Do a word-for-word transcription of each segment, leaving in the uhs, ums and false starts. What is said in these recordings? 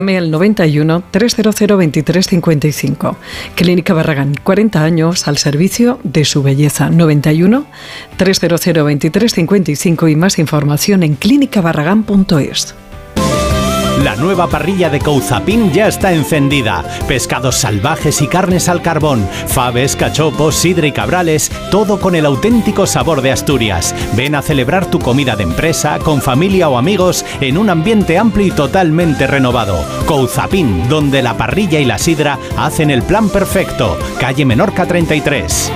Al noventa y uno, trescientos veintitrés cincuenta y cinco. Clínica Barragán, cuarenta años al servicio de su belleza. noventa y uno, trescientos veintitrés cincuenta y cinco y más información en clínica barragán punto es. La nueva parrilla de Couzapin ya está encendida. Pescados salvajes y carnes al carbón, faves, cachopos, sidra y cabrales, todo con el auténtico sabor de Asturias. Ven a celebrar tu comida de empresa, con familia o amigos, en un ambiente amplio y totalmente renovado. Couzapin, donde la parrilla y la sidra hacen el plan perfecto. Calle Menorca treinta y tres.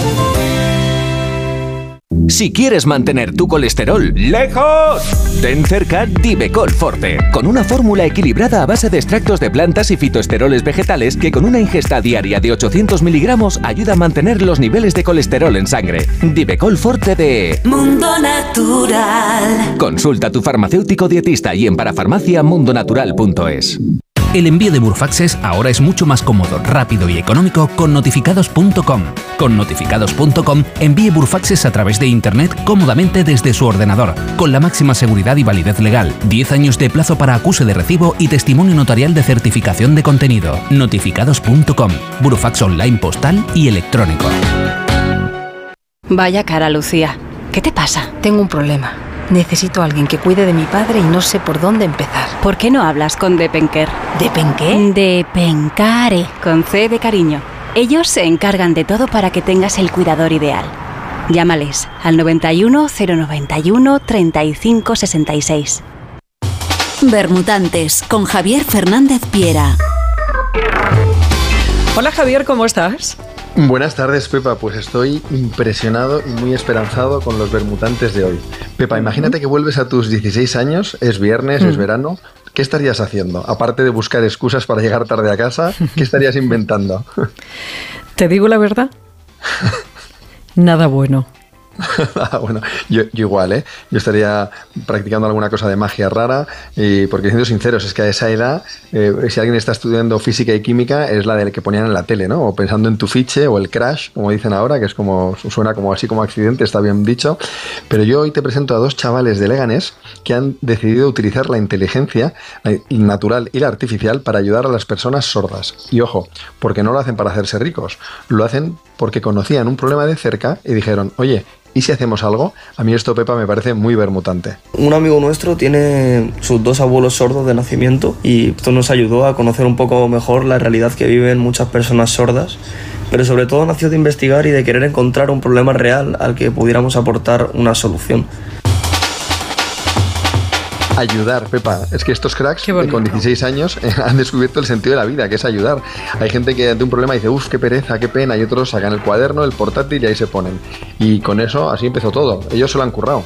Si quieres mantener tu colesterol lejos, ten cerca Divecol Forte, con una fórmula equilibrada a base de extractos de plantas y fitoesteroles vegetales que con una ingesta diaria de ochocientos miligramos ayuda a mantener los niveles de colesterol en sangre. Divecol Forte de Mundo Natural. Consulta a tu farmacéutico dietista y en parafarmacia mundo natural punto es. El envío de Burfaxes ahora es mucho más cómodo, rápido y económico con notificados punto com. Con notificados punto com envíe Burfaxes a través de Internet cómodamente desde su ordenador, con la máxima seguridad y validez legal, diez años de plazo para acuse de recibo y testimonio notarial de certificación de contenido. notificados punto com, Burfax online postal y electrónico. Vaya cara, Lucía. ¿Qué te pasa? Tengo un problema. Necesito a alguien que cuide de mi padre y no sé por dónde empezar. ¿Por qué no hablas con Depenker? ¿Depenqué? Depencare, con C de cariño. Ellos se encargan de todo para que tengas el cuidador ideal. Llámales al noventa y uno, cero noventa y uno, treinta y cinco sesenta y seis. Bermutantes, con Javier Fernández Piera. Hola Javier, ¿cómo estás? Buenas tardes, Pepa. Pues estoy impresionado y muy esperanzado con los bermutantes de hoy. Pepa, imagínate que vuelves a tus dieciséis años, es viernes, mm. es verano. ¿Qué estarías haciendo? Aparte de buscar excusas para llegar tarde a casa, ¿qué estarías inventando? ¿Te digo la verdad? Nada bueno. Bueno, yo, yo igual, ¿eh? Yo estaría practicando alguna cosa de magia rara, y porque siendo sinceros, es que a esa edad, eh, si alguien está estudiando física y química, es la del que ponían en la tele, ¿no? O pensando en tu fiche o el crash, como dicen ahora, que es como, suena como así como accidente, está bien dicho. Pero yo hoy te presento a dos chavales de Leganés que han decidido utilizar la inteligencia natural y la artificial para ayudar a las personas sordas. Y ojo, porque no lo hacen para hacerse ricos, lo hacen porque conocían un problema de cerca y dijeron, oye, ¿y si hacemos algo? A mí esto, Pepa, me parece muy bermutante. Un amigo nuestro tiene sus dos abuelos sordos de nacimiento y esto nos ayudó a conocer un poco mejor la realidad que viven muchas personas sordas, pero sobre todo nació de investigar y de querer encontrar un problema real al que pudiéramos aportar una solución. Ayudar, Pepa. Es que estos cracks con dieciséis años eh, han descubierto el sentido de la vida, que es ayudar. Hay gente que ante un problema dice, uff, qué pereza, qué pena, y otros sacan el cuaderno, el portátil y ahí se ponen. Y con eso, así empezó todo. Ellos se lo han currado.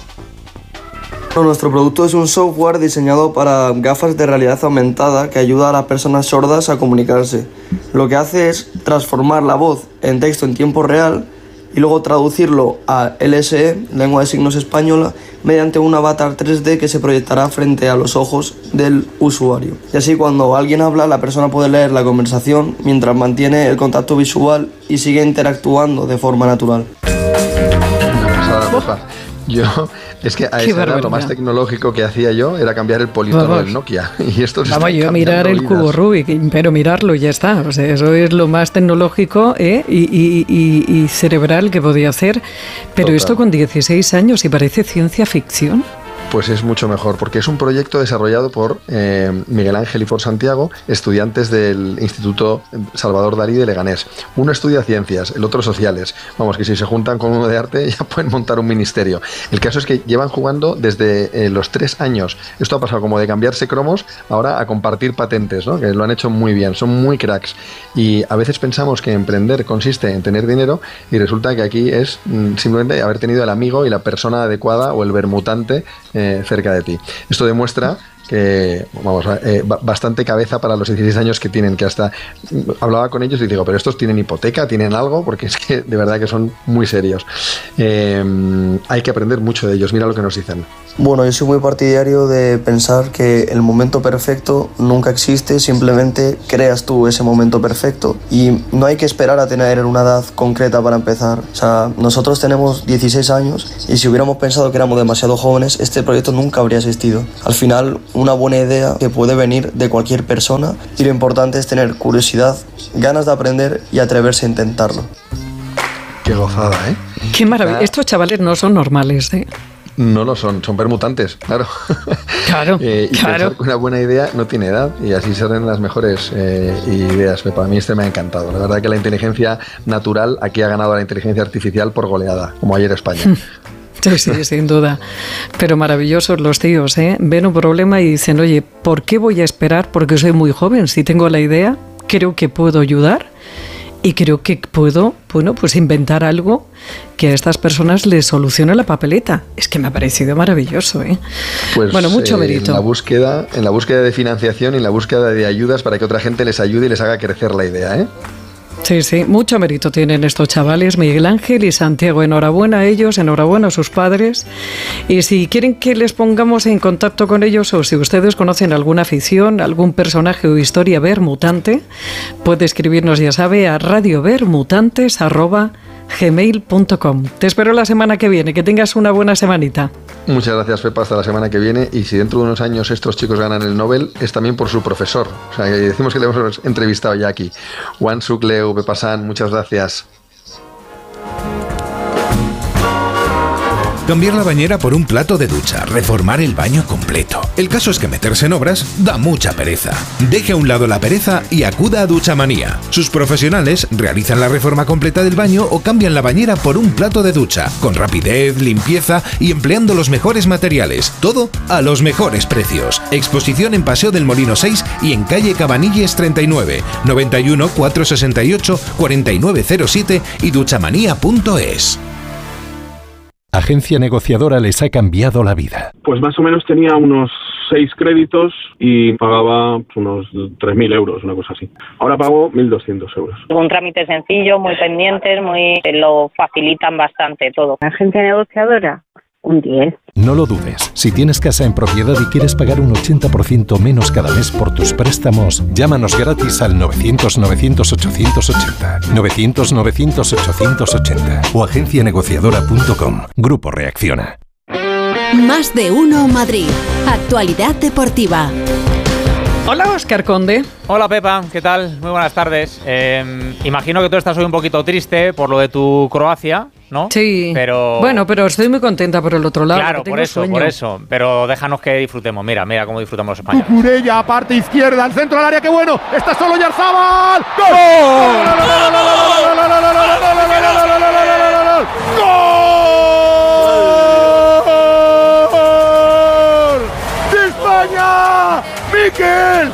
Nuestro producto es un software diseñado para gafas de realidad aumentada que ayuda a las personas sordas a comunicarse. Lo que hace es transformar la voz en texto en tiempo real y luego traducirlo a L S E, lengua de signos española, mediante un avatar tres D que se proyectará frente a los ojos del usuario. Y así cuando alguien habla, la persona puede leer la conversación mientras mantiene el contacto visual y sigue interactuando de forma natural. Una pasada, Pepa. Yo, es que a esa edad lo más tecnológico que hacía yo era cambiar el politono Vamos. del Nokia. Y esto se Vamos, yo a mirar el vidas. cubo Rubik, pero mirarlo y ya está. O sea, eso es lo más tecnológico ¿eh? y, y, y, y cerebral que podía hacer. Pero Total. esto con dieciséis años y parece ciencia ficción. Pues es mucho mejor, porque es un proyecto desarrollado por eh, Miguel Ángel y por Santiago, estudiantes del Instituto Salvador Dalí de Leganés. Uno estudia ciencias, el otro sociales. Vamos, que si se juntan con uno de arte ya pueden montar un ministerio. El caso es que llevan jugando desde eh, los tres años. Esto ha pasado como de cambiarse cromos ahora a compartir patentes, ¿no? Que lo han hecho muy bien, son muy cracks. Y a veces pensamos que emprender consiste en tener dinero y resulta que aquí es mm, simplemente haber tenido el amigo y la persona adecuada o el bermutante Eh, cerca de ti. Esto demuestra que, vamos, eh, bastante cabeza para los dieciséis años que tienen, que hasta hablaba con ellos y digo, pero estos tienen hipoteca, tienen algo, porque es que de verdad que son muy serios. Eh, hay que aprender mucho de ellos, mira lo que nos dicen. Bueno, yo soy muy partidario de pensar que el momento perfecto nunca existe, simplemente creas tú ese momento perfecto y no hay que esperar a tener una edad concreta para empezar. O sea, nosotros tenemos dieciséis años y si hubiéramos pensado que éramos demasiado jóvenes, este proyecto nunca habría existido. Al final, una buena idea que puede venir de cualquier persona y lo importante es tener curiosidad, ganas de aprender y atreverse a intentarlo. Qué gozada, ¿eh? Qué maravilla. Estos chavales no son normales, ¿eh? No lo son, son permutantes, claro. Claro, eh, y claro. Una buena idea no tiene edad y así salen las mejores eh, ideas. Para mí este me ha encantado. La verdad que la inteligencia natural aquí ha ganado a la inteligencia artificial por goleada, como ayer España. Sí, sí, sin duda. Pero maravillosos los tíos, ¿eh? Ven un problema y dicen, oye, ¿por qué voy a esperar? Porque soy muy joven. Si tengo la idea, creo que puedo ayudar. Y creo que puedo, bueno, pues inventar algo que a estas personas les solucione la papeleta. Es que me ha parecido maravilloso, ¿eh? Pues, bueno, mucho eh, mérito. En la búsqueda, en la búsqueda de financiación y en la búsqueda de ayudas para que otra gente les ayude y les haga crecer la idea, ¿eh? Sí, sí, mucho mérito tienen estos chavales, Miguel Ángel y Santiago. Enhorabuena a ellos, enhorabuena a sus padres. Y si quieren que les pongamos en contacto con ellos o si ustedes conocen alguna afición, algún personaje o historia vermutante, puede escribirnos, ya sabe, a radiovermutantes arroba gmail punto com. Te espero la semana que viene, que tengas una buena semanita. Muchas gracias, Pepa, hasta la semana que viene. Y si dentro de unos años estos chicos ganan el Nobel, es también por su profesor. O sea, que decimos que le hemos entrevistado ya aquí. Juan Sucleu, Pepa San, muchas gracias. Cambiar la bañera por un plato de ducha, reformar el baño completo. El caso es que meterse en obras da mucha pereza. Deje a un lado la pereza y acuda a Duchamanía. Sus profesionales realizan la reforma completa del baño o cambian la bañera por un plato de ducha, con rapidez, limpieza y empleando los mejores materiales. Todo a los mejores precios. Exposición en Paseo del Molino seis y en calle Cabanilles treinta y nueve, noventa y uno, cuatrocientos sesenta y ocho, cuarenta y nueve cero siete y duchamanía punto es. Agencia Negociadora les ha cambiado la vida. Pues más o menos tenía unos seis créditos y pagaba unos tres mil euros, una cosa así. Ahora pago mil doscientos euros. Un trámite sencillo, muy pendientes, muy lo facilitan bastante todo. Agencia Negociadora, un diez. No lo dudes. Si tienes casa en propiedad y quieres pagar un ochenta por ciento menos cada mes por tus préstamos, llámanos gratis al novecientos, novecientos, ochocientos ochenta. novecientos, novecientos, ochocientos ochenta o agencia negociadora punto com. Grupo Reacciona. Más de uno Madrid. Actualidad deportiva. Hola, Óscar Conde. Hola, Pepa, ¿qué tal? Muy buenas tardes. Eh, imagino que tú estás hoy un poquito triste por lo de tu Croacia, ¿no? Sí, pero bueno, pero estoy muy contenta por el otro lado. Claro, por eso, sueño. por eso. Pero déjanos que disfrutemos. Mira, mira cómo disfrutamos los españoles. Cucurella, parte izquierda, al centro del área, qué bueno. Está solo Yarzábal. ¡Gol! ¡Gol! ¡De España! ¡Mikel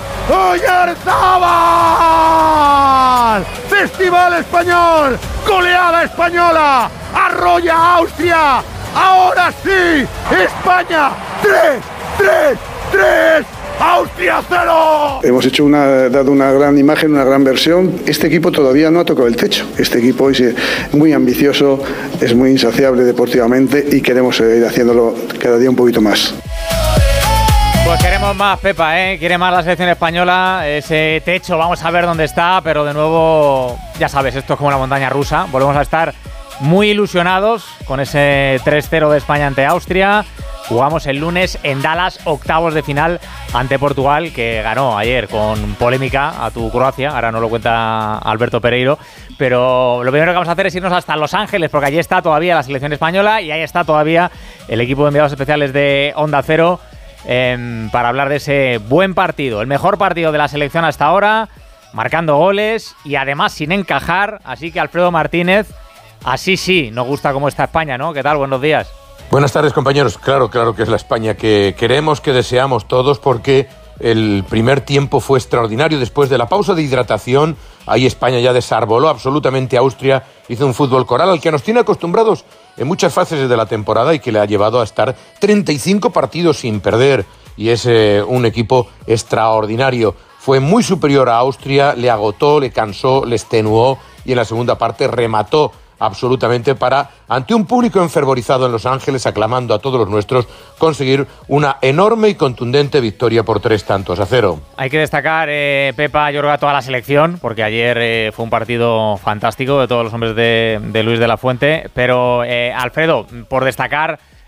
Oyarzabal! ¡Festival español! ¡Goleada española! ¡Arrolla a Austria! ¡Ahora sí! ¡España! ¡tres! ¡tres! ¡tres! ¡Austria cero! Hemos hecho una, dado una gran imagen, una gran versión. Este equipo todavía no ha tocado el techo. Este equipo es muy ambicioso, es muy insaciable deportivamente y queremos seguir haciéndolo cada día un poquito más. Pues queremos más, Pepa, ¿eh? Quiere más la selección española, ese techo, vamos a ver dónde está, pero de nuevo, ya sabes, esto es como la montaña rusa. Volvemos a estar muy ilusionados con ese tres cero de España ante Austria. Jugamos el lunes en Dallas, octavos de final ante Portugal, que ganó ayer con polémica a tu Croacia. Ahora no lo cuenta Alberto Pereiro. Pero lo primero que vamos a hacer es irnos hasta Los Ángeles, porque allí está todavía la selección española y ahí está todavía el equipo de enviados especiales de Onda Cero eh, para hablar de ese buen partido, el mejor partido de la selección hasta ahora, marcando goles y además sin encajar. Así que Alfredo Martínez, así sí, nos gusta cómo está España, ¿no? ¿Qué tal? Buenos días. Buenas tardes, compañeros. Claro, claro que es la España que queremos, que deseamos todos, porque el primer tiempo fue extraordinario. Después de la pausa de hidratación, ahí España ya desarboló absolutamente a Austria, hizo un fútbol coral al que nos tiene acostumbrados en muchas fases de la temporada y que le ha llevado a estar treinta y cinco partidos sin perder. Y es eh, un equipo extraordinario. Fue muy superior a Austria, le agotó, le cansó, le extenuó y en la segunda parte remató absolutamente para, ante un público enfervorizado en Los Ángeles, aclamando a todos los nuestros, conseguir una enorme y contundente victoria por tres tantos a cero. Hay que destacar, eh, Pepa, yo creo, a toda la selección, porque ayer eh, fue un partido fantástico de todos los hombres de, de Luis de la Fuente, pero eh, Alfredo, por destacar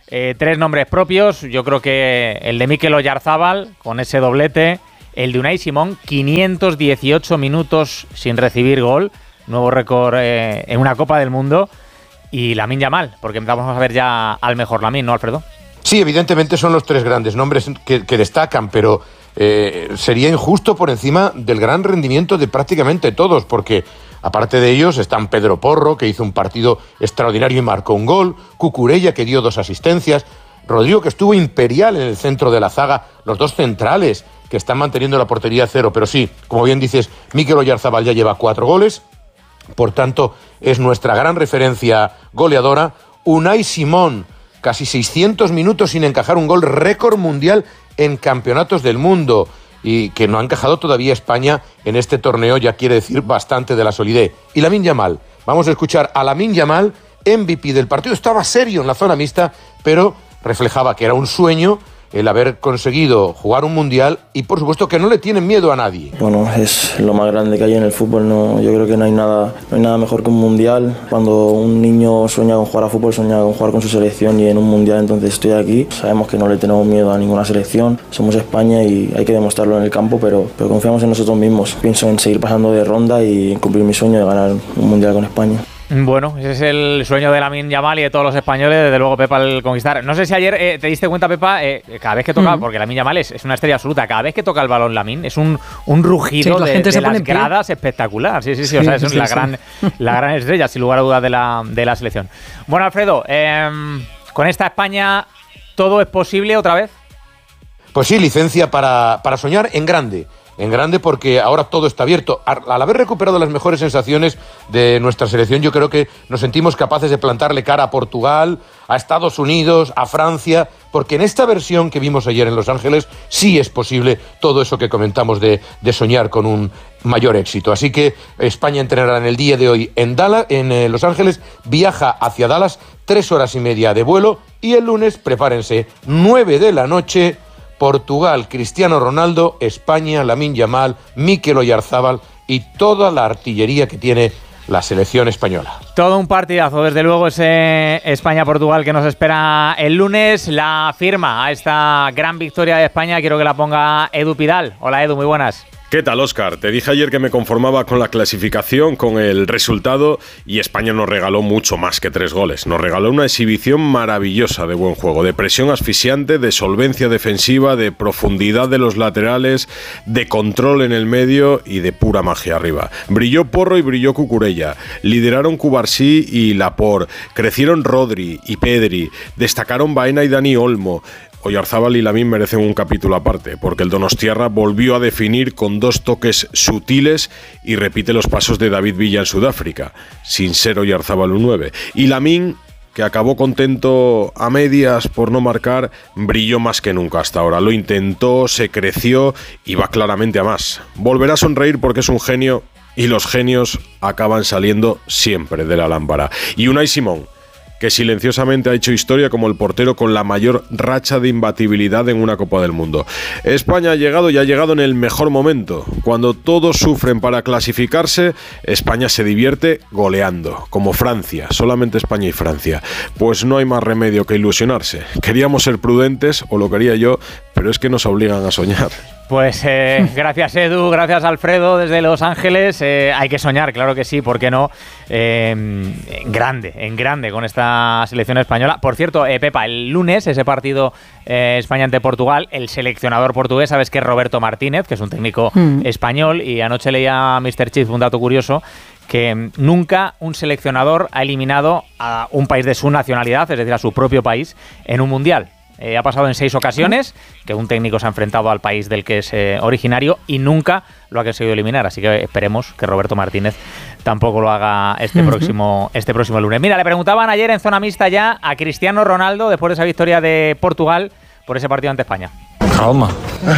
eh, tres nombres propios. Yo creo que el de Mikel Oyarzabal, con ese doblete, el de Unai Simón, quinientos dieciocho minutos sin recibir gol, nuevo récord eh, en una Copa del Mundo, y Lamine Yamal, porque empezamos a ver ya al mejor Lamine, ¿no, Alfredo? Sí, evidentemente son los tres grandes nombres que, que destacan, pero eh, sería injusto por encima del gran rendimiento de prácticamente todos, porque aparte de ellos están Pedro Porro, que hizo un partido extraordinario y marcó un gol, Cucurella, que dio dos asistencias, Rodrigo, que estuvo imperial en el centro de la zaga, los dos centrales que están manteniendo la portería a cero, pero sí, como bien dices, Mikel Oyarzabal ya lleva cuatro goles, por tanto es nuestra gran referencia goleadora. Unai Simón, casi seiscientos minutos sin encajar un gol, récord mundial en campeonatos del mundo, y que no ha encajado todavía España en este torneo, ya quiere decir bastante de la solidez. Y Lamine Yamal, vamos a escuchar a Lamine Yamal, M V P del partido, estaba serio en la zona mixta, pero reflejaba que era un sueño el haber conseguido jugar un mundial, y por supuesto que no le tienen miedo a nadie. Bueno, es lo más grande que hay en el fútbol, no, yo creo que no hay nada, no hay nada mejor que un mundial. Cuando un niño sueña con jugar a fútbol, sueña con jugar con su selección, y en un mundial entonces estoy aquí. Sabemos que no le tenemos miedo a ninguna selección, somos España y hay que demostrarlo en el campo, pero, pero confiamos en nosotros mismos. Pienso en seguir pasando de ronda y cumplir mi sueño de ganar un mundial con España. Bueno, ese es el sueño de Lamine Yamal y de todos los españoles, desde luego, Pepa, al conquistar. No sé si ayer eh, te diste cuenta, Pepa, eh, cada vez que toca, mm. porque Lamine Yamal es, es una estrella absoluta, cada vez que toca el balón Lamine es un, un rugido sí, de, de las gradas espectacular. Sí, sí, sí, sí, o sea, es sí, la, sí. Gran, la gran estrella, sin lugar a dudas, de la, de la selección. Bueno, Alfredo, eh, con esta España, ¿todo es posible otra vez? Pues sí, licencia para, para soñar en grande. En grande, porque ahora todo está abierto. Al haber recuperado las mejores sensaciones de nuestra selección, yo creo que nos sentimos capaces de plantarle cara a Portugal, a Estados Unidos, a Francia, porque en esta versión que vimos ayer en Los Ángeles sí es posible todo eso que comentamos de, de soñar con un mayor éxito. Así que España entrenará en el día de hoy en, Dallas, en eh, Los Ángeles, viaja hacia Dallas, tres horas y media de vuelo, y el lunes, prepárense, nueve de la noche, Portugal, Cristiano Ronaldo, España, Lamine Yamal, Mikel Oyarzabal y toda la artillería que tiene la selección española. Todo un partidazo, desde luego, ese España-Portugal que nos espera el lunes. La firma a esta gran victoria de España quiero que la ponga Edu Pidal. Hola, Edu, muy buenas. ¿Qué tal, Óscar? Te dije ayer que me conformaba con la clasificación, con el resultado, y España nos regaló mucho más que tres goles. Nos regaló una exhibición maravillosa de buen juego, de presión asfixiante, de solvencia defensiva, de profundidad de los laterales, de control en el medio y de pura magia arriba. Brilló Porro y brilló Cucurella. Lideraron Cubarsí y Laporte. Crecieron Rodri y Pedri. Destacaron Baena y Dani Olmo. Oyarzabal y Lamine merecen un capítulo aparte, porque el donostiarra volvió a definir con dos toques sutiles y repite los pasos de David Villa en Sudáfrica, sin ser Oyarzabal un nueve. Y Lamine, que acabó contento a medias por no marcar, brilló más que nunca hasta ahora. Lo intentó, se creció y va claramente a más. Volverá a sonreír porque es un genio, y los genios acaban saliendo siempre de la lámpara. Y Unai Simón, que silenciosamente ha hecho historia como el portero con la mayor racha de imbatibilidad en una Copa del Mundo. España ha llegado y ha llegado en el mejor momento. Cuando todos sufren para clasificarse, España se divierte goleando, como Francia, solamente España y Francia. Pues no hay más remedio que ilusionarse. Queríamos ser prudentes, o lo quería yo, pero es que nos obligan a soñar. Pues eh, gracias, Edu, gracias, Alfredo, desde Los Ángeles. Eh, hay que soñar, claro que sí, ¿por qué no? Eh, en grande, en grande con esta selección española. Por cierto, eh, Pepa, el lunes, ese partido eh, España ante Portugal, el seleccionador portugués, sabes que es Roberto Martínez, que es un técnico mm. español, y anoche leía a míster Chief un dato curioso, que nunca un seleccionador ha eliminado a un país de su nacionalidad, es decir, a su propio país, en un mundial. Eh, ha pasado en seis ocasiones que un técnico se ha enfrentado al país del que es eh, originario y nunca lo ha conseguido eliminar. Así que esperemos que Roberto Martínez tampoco lo haga este, uh-huh. próximo, este próximo lunes. Mira, le preguntaban ayer en zona mixta ya a Cristiano Ronaldo, después de esa victoria de Portugal, por ese partido ante España. Calma.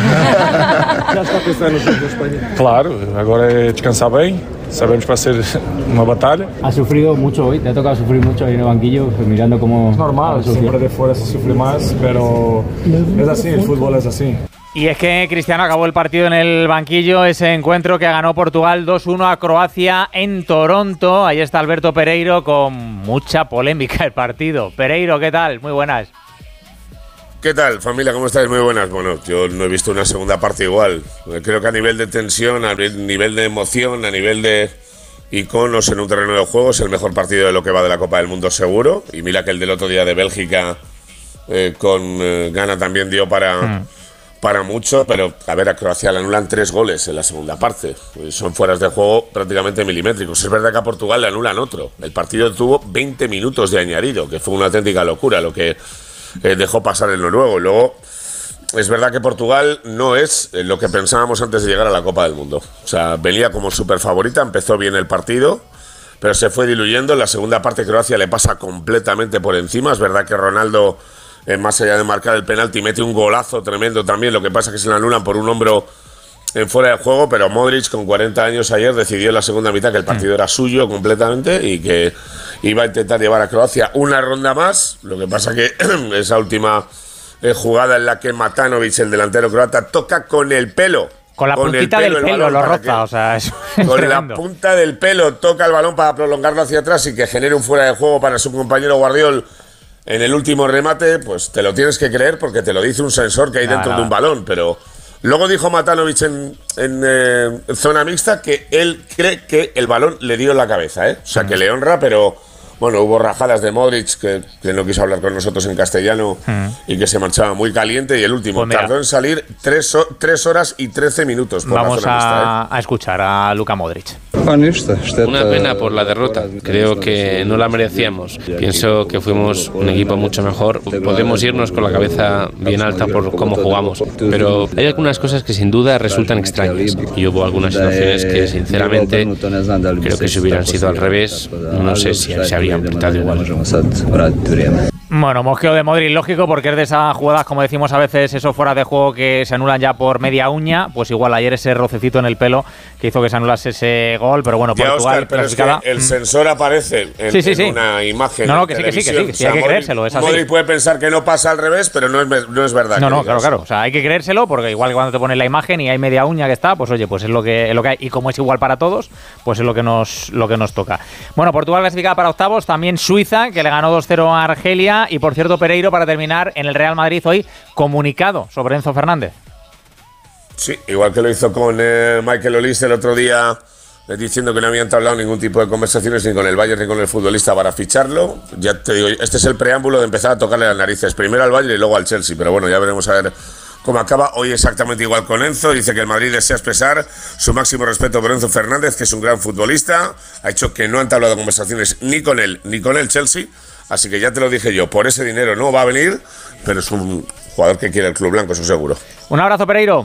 Já está a pensar no jogo da Espanha? Claro, agora é descansar bem. Sabemos que vai ser uma batalha. ¿Has sufrido mucho hoy? ¿Te ha tocado sufrir mucho ahí en el banquillo, mirando cómo... Es normal, siempre de fuera se sufre más, pero es así, el fútbol es así. Y es que Cristiano acabó el partido en el banquillo, ese encuentro que ganó Portugal dos uno a Croacia en Toronto. Ahí está Alberto Pereiro con mucha polémica el partido. Pereiro, ¿qué tal? Muy buenas. ¿Qué tal, familia? ¿Cómo estáis? Muy buenas. Bueno, yo no he visto una segunda parte igual. Creo que a nivel de tensión, a nivel de emoción, a nivel de iconos en un terreno de juego, es el mejor partido de lo que va de la Copa del Mundo seguro. Y mira que el del otro día de Bélgica eh, con eh, Ghana también dio para, mm. para mucho. Pero, a ver, a Croacia le anulan tres goles en la segunda parte. Son fueras de juego prácticamente milimétricos. Es verdad que a Portugal le anulan otro. El partido tuvo veinte minutos de añadido, que fue una auténtica locura lo que Eh, dejó pasar el noruego. Luego, es verdad que Portugal no es lo que pensábamos antes de llegar a la Copa del Mundo. O sea, venía como súper favorita, empezó bien el partido, pero se fue diluyendo. En la segunda parte Croacia le pasa completamente por encima. Es verdad que Ronaldo, eh, más allá de marcar el penalti, mete un golazo tremendo también. Lo que pasa es que se le anulan por un hombro en fuera de juego, pero Modric, con cuarenta años ayer, decidió en la segunda mitad que el partido era suyo completamente y que iba a intentar llevar a Croacia una ronda más. Lo que pasa que esa última eh, jugada en la que Matanovic, el delantero croata, toca con el pelo. Con la con puntita el pelo, del pelo lo roza, que, o sea, es con tremendo. La punta del pelo toca el balón para prolongarlo hacia atrás y que genere un fuera de juego para su compañero Guardiol en el último remate. Pues te lo tienes que creer porque te lo dice un sensor que hay no, dentro no. de un balón, pero luego dijo Matanovic en, en eh, zona mixta que él cree que el balón le dio en la cabeza, ¿eh? O sea, que le honra, pero bueno, hubo rajadas de Modric que, que no quiso hablar con nosotros en castellano mm. y que se marchaba muy caliente. Y el último pues tardó en salir tres, tres horas y trece minutos. Por Vamos la zona a, mixta, ¿eh? a escuchar a Luka Modric. Una pena por la derrota. Creo que no la merecíamos. Pienso que fuimos un equipo mucho mejor. Podemos irnos con la cabeza bien alta por cómo jugamos. Pero hay algunas cosas que sin duda resultan extrañas. Y hubo algunas situaciones que sinceramente creo que si hubieran sido al revés, no sé si se habrían pitado igual. Bueno, mosqueo de Modric, lógico, porque es de esas jugadas, como decimos a veces, esos fuera de juego que se anulan ya por media uña. Pues igual ayer ese rocecito en el pelo que hizo que se anulase ese gol, pero bueno, ya, Portugal Oscar, pero es que el sensor aparece en, sí, sí, sí. en una imagen. No, no, en que sí, que sí, que sí, que sí, o sea, hay que Modric, creérselo, es así. Modric puede pensar que no pasa al revés, pero no es, no es verdad. No, no, claro, claro. O sea, hay que creérselo porque igual que cuando te pones la imagen y hay media uña que está, pues oye, pues es lo que, es lo que hay. Y como es igual para todos, pues es lo que nos, lo que nos toca. Bueno, Portugal clasificada para octavos, también Suiza, que le ganó dos cero a Argelia. Y por cierto, Pereiro, para terminar, en el Real Madrid hoy, comunicado sobre Enzo Fernández. Sí, igual que lo hizo con eh, Michael Olise el otro día, eh, diciendo que no habían entablado ningún tipo de conversaciones ni con el Bayern ni con el futbolista para ficharlo. Ya te digo, este es el preámbulo de empezar a tocarle las narices, primero al Bayern y luego al Chelsea, pero bueno, ya veremos a ver cómo acaba. Hoy exactamente igual con Enzo, dice que el Madrid desea expresar su máximo respeto por Enzo Fernández, que es un gran futbolista, ha dicho que no han entablado conversaciones ni con él ni con el Chelsea. Así que ya te lo dije yo, por ese dinero no va a venir, pero es un jugador que quiere el club blanco, eso seguro. Un abrazo, Pereiro.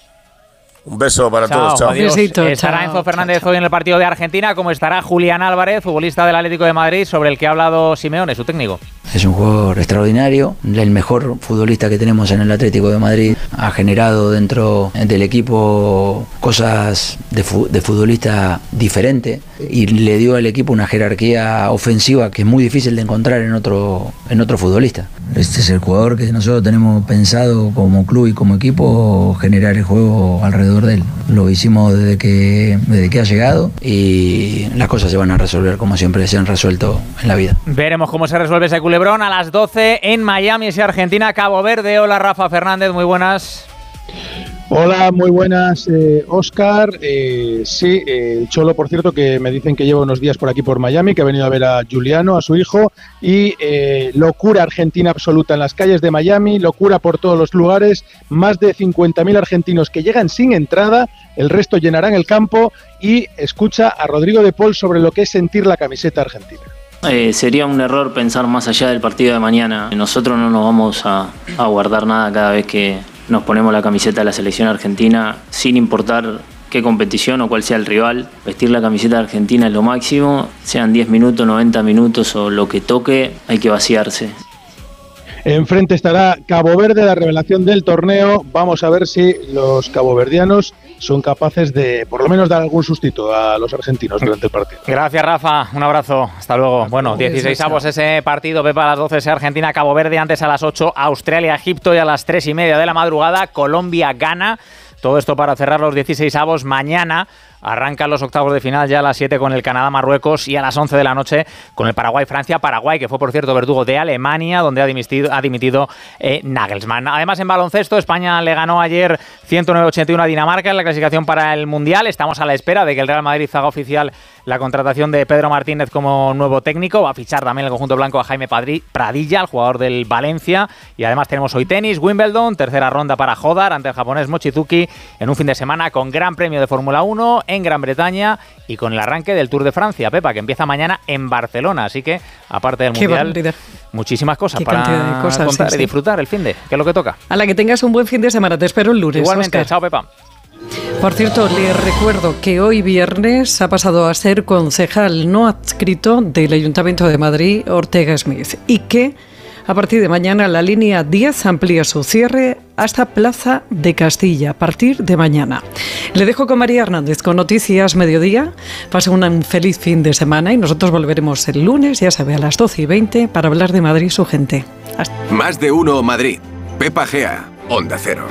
Un beso para chao, todos, chao. Adiós. Besito, estará chao, Enzo Fernández chao, chao. hoy en el partido de Argentina, como estará Julián Álvarez, futbolista del Atlético de Madrid, sobre el que ha hablado Simeone, su técnico. Es un jugador extraordinario, el mejor futbolista que tenemos en el Atlético de Madrid. Ha generado dentro del equipo cosas de, fu- de futbolista diferente y le dio al equipo una jerarquía ofensiva que es muy difícil de encontrar en otro, en otro futbolista. Este es el jugador que nosotros tenemos pensado como club y como equipo generar el juego alrededor de él. Lo hicimos desde que, desde que ha llegado y las cosas se van a resolver como siempre se han resuelto en la vida. Veremos cómo se resuelve ese culebrón a las doce en Miami, ese Argentina, Cabo Verde. Hola, Rafa Fernández, muy buenas. Hola, muy buenas, eh, Óscar. Eh, sí, eh, el Cholo, por cierto, que me dicen que lleva unos días por aquí por Miami, que ha venido a ver a Giuliano, a su hijo, y eh, locura argentina absoluta en las calles de Miami, locura por todos los lugares, más de cincuenta mil argentinos que llegan sin entrada, el resto llenarán el campo, y escucha a Rodrigo de Paul sobre lo que es sentir la camiseta argentina. Eh, sería un error pensar más allá del partido de mañana. Nosotros no nos vamos a, a guardar nada cada vez que nos ponemos la camiseta de la selección argentina, sin importar qué competición o cuál sea el rival. Vestir la camiseta de Argentina es lo máximo, sean diez minutos, noventa minutos o lo que toque, hay que vaciarse. Enfrente estará Cabo Verde, la revelación del torneo. Vamos a ver si los caboverdianos son capaces de, por lo menos, dar algún sustito a los argentinos durante el partido. Gracias, Rafa. Un abrazo. Hasta luego. Bueno, dieciseisavos ese partido, Pepa, a las doce, Argentina, Cabo Verde. Antes a las ocho, Australia, Egipto. Y a las tres y media de la madrugada, Colombia, Ghana. Todo esto para cerrar los dieciseisavos. Mañana Arrancan los octavos de final ya a las siete con el Canadá-Marruecos y a las once de la noche con el Paraguay-Francia. Paraguay, que fue por cierto verdugo de Alemania, donde ha dimitido, ha dimitido eh, Nagelsmann. Además, en baloncesto, España le ganó ayer ciento nueve a ochenta y uno a Dinamarca en la clasificación para el Mundial. Estamos a la espera de que el Real Madrid haga oficial la contratación de Pedro Martínez como nuevo técnico. Va a fichar también el conjunto blanco a Jaime Pradilla, el jugador del Valencia. Y además tenemos hoy tenis, Wimbledon, tercera ronda para Hodar ante el japonés Mochizuki, en un fin de semana con gran premio de Fórmula uno en Gran Bretaña y con el arranque del Tour de Francia, Pepa, que empieza mañana en Barcelona. Así que, aparte del Qué Mundial, barbaridad. muchísimas cosas Qué para cantidad de cosas, contar sí, y sí. disfrutar el fin de, que es lo que toca. A la que tengas un buen fin de semana, te espero el lunes. Igualmente, Óscar. chao, Pepa. Por cierto, les recuerdo que hoy viernes ha pasado a ser concejal no adscrito del Ayuntamiento de Madrid, Ortega Smith, y que a partir de mañana la línea diez amplía su cierre hasta Plaza de Castilla, a partir de mañana. Le dejo con María Hernández con Noticias Mediodía. Pasen un feliz fin de semana y nosotros volveremos el lunes, ya sabe, a las doce y veinte para hablar de Madrid y su gente. Hasta. Más de uno Madrid. Pepa Gea, Onda Cero.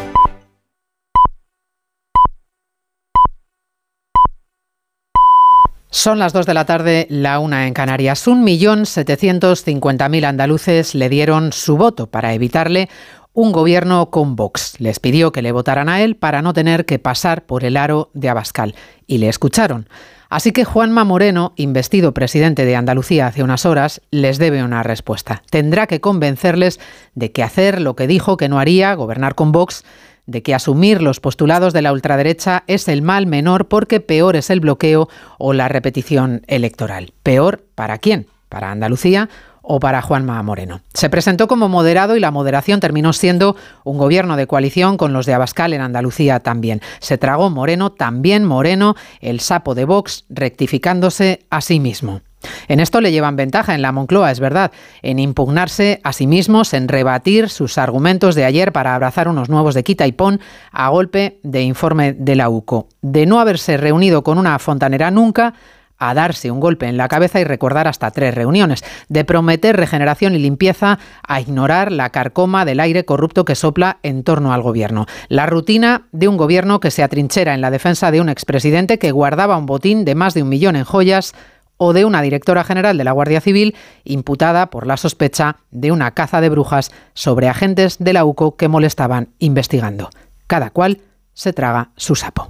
Son las dos de la tarde, la una en Canarias. un millón setecientos cincuenta mil andaluces le dieron su voto para evitarle un gobierno con Vox. Les pidió que le votaran a él para no tener que pasar por el aro de Abascal. Y le escucharon. Así que Juanma Moreno, investido presidente de Andalucía hace unas horas, les debe una respuesta. Tendrá que convencerles de que hacer lo que dijo que no haría, gobernar con Vox, de que asumir los postulados de la ultraderecha es el mal menor porque peor es el bloqueo o la repetición electoral. ¿Peor para quién? ¿Para Andalucía o para Juanma Moreno? Se presentó como moderado y la moderación terminó siendo un gobierno de coalición con los de Abascal en Andalucía también. Se tragó Moreno, también Moreno, el sapo de Vox, rectificándose a sí mismo. En esto le llevan ventaja en la Moncloa, es verdad, en impugnarse a sí mismos, en rebatir sus argumentos de ayer para abrazar unos nuevos de quita y pon a golpe de informe de la U C O. De no haberse reunido con una fontanera nunca, a darse un golpe en la cabeza y recordar hasta tres reuniones, de prometer regeneración y limpieza a ignorar la carcoma del aire corrupto que sopla en torno al gobierno. La rutina de un gobierno que se atrinchera en la defensa de un expresidente que guardaba un botín de más de un millón en joyas o de una directora general de la Guardia Civil imputada por la sospecha de una caza de brujas sobre agentes de la U C O que molestaban investigando. Cada cual se traga su sapo.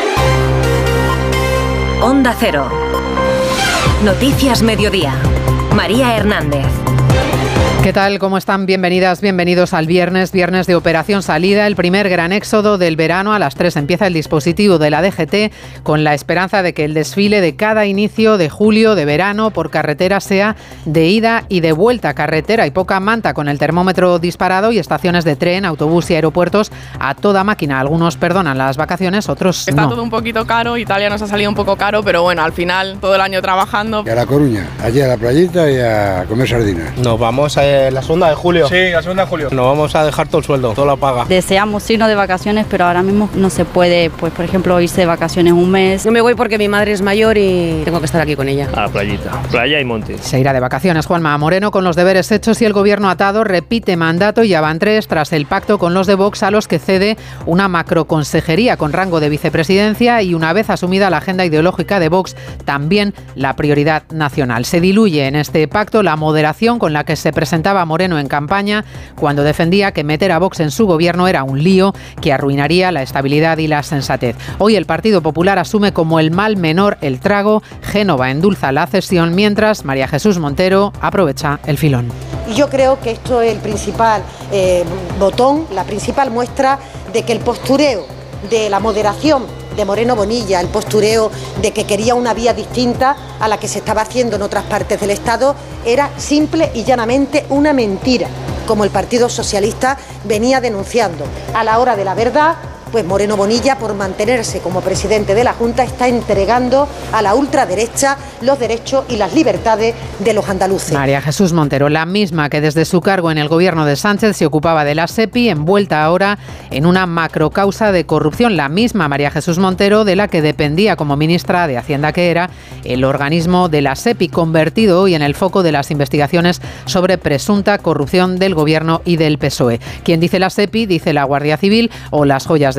Onda Cero. Noticias Mediodía. María Hernández. ¿Qué tal? ¿Cómo están? Bienvenidas, bienvenidos al viernes, viernes de Operación Salida, el primer gran éxodo del verano. A las tres empieza el dispositivo de la D G T con la esperanza de que el desfile de cada inicio de julio, de verano, por carretera sea de ida y de vuelta. Carretera y poca manta con el termómetro disparado y estaciones de tren, autobús y aeropuertos a toda máquina. Algunos perdonan las vacaciones, otros Está no. todo un poquito caro, Italia nos ha salido un poco caro, pero bueno, al final todo el año trabajando. Y a La Coruña, allí a la playita y a comer sardinas. Nos vamos a la segunda de julio. Sí, la segunda de julio. Nos vamos a dejar todo el sueldo, toda la paga. Deseamos irnos de vacaciones, pero ahora mismo no se puede, pues por ejemplo, irse de vacaciones un mes. No me voy porque mi madre es mayor y tengo que estar aquí con ella. A la playita, playa y monte. Se irá de vacaciones Juanma Moreno con los deberes hechos y el gobierno atado repite mandato y ya van tres tras el pacto con los de Vox a los que cede una macroconsejería con rango de vicepresidencia y una vez asumida la agenda ideológica de Vox, también la prioridad nacional. Se diluye en este pacto la moderación con la que se presentaba Moreno en campaña cuando defendía que meter a Vox en su gobierno era un lío que arruinaría la estabilidad y la sensatez. Hoy el Partido Popular asume como el mal menor el trago, Génova endulza la cesión, mientras María Jesús Montero aprovecha el filón. Y yo creo que esto es el principal eh, botón, la principal muestra de que el postureo de la moderación de Moreno Bonilla, el postureo de que quería una vía distinta a la que se estaba haciendo en otras partes del Estado, era simple y llanamente una mentira, como el Partido Socialista venía denunciando. A la hora de la verdad, pues Moreno Bonilla, por mantenerse como presidente de la Junta, está entregando a la ultraderecha los derechos y las libertades de los andaluces. María Jesús Montero, la misma que desde su cargo en el gobierno de Sánchez se ocupaba de la SEPI, envuelta ahora en una macrocausa de corrupción. La misma María Jesús Montero de la que dependía como ministra de Hacienda, que era el organismo de la SEPI, convertido hoy en el foco de las investigaciones sobre presunta corrupción del gobierno y del P S O E. Quien dice la SEPI, dice la Guardia Civil o las joyas de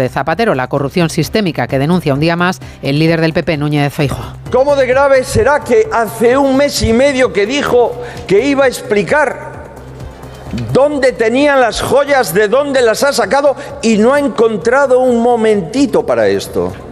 de Zapatero, la corrupción sistémica que denuncia un día más el líder del P P, Núñez Feijóo. ¿Cómo de grave será que hace un mes y medio que dijo que iba a explicar dónde tenían las joyas, de dónde las ha sacado y no ha encontrado un momentito para esto?